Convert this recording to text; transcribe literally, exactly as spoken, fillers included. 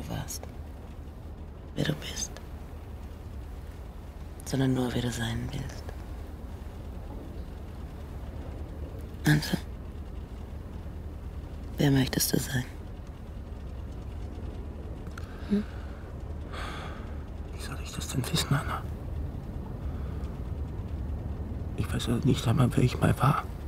du warst, wer du bist, sondern nur, wer du sein willst. Also, wer möchtest du sein? Hm? Wie soll ich das denn wissen, Anna? Ich weiß ja nicht einmal, wer ich mal war.